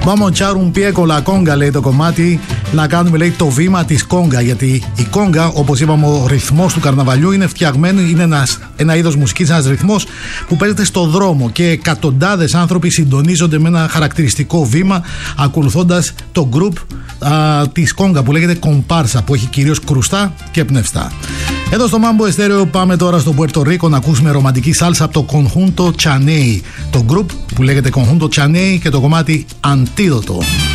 Vamos a echar un pie con la conga, λέει το κομμάτι. Να κάνουμε, λέει, το βήμα της κόγκα. Γιατί η κόγκα, όπως είπαμε, ο ρυθμός του καρναβαλιού είναι φτιαγμένο, είναι ένα είδος μουσικής, ένας ρυθμός που παίζεται στο δρόμο και εκατοντάδες άνθρωποι συντονίζονται με ένα χαρακτηριστικό βήμα ακολουθώντας το group της κόγκα που λέγεται κομπάρσα, που έχει κυρίως κρουστά και πνευστά. Εδώ στο Mambo Estéreo πάμε τώρα στο Πουέρτο Ρίκο να ακούσουμε ρομαντική σάλσα από το Conjunto Chaney, το group που λέγεται Conjunto Chaney και το κομμάτι Αντίδοτο.